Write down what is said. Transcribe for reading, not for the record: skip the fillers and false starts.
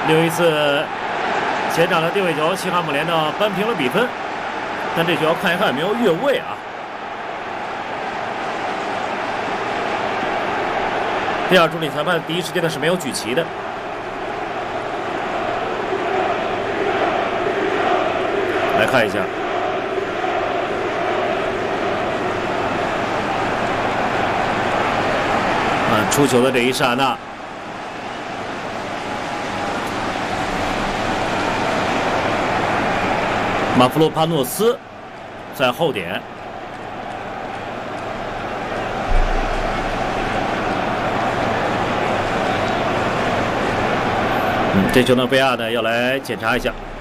刘易斯前场的定位球，西汉姆联呢扳平了比分，但这球要看一看有没有越位啊。第二助理裁判第一时间呢是没有举旗的。来看一下。 出球的这一刹那，马弗洛帕诺斯在后点，这球呢，贝亚呢要来检查一下。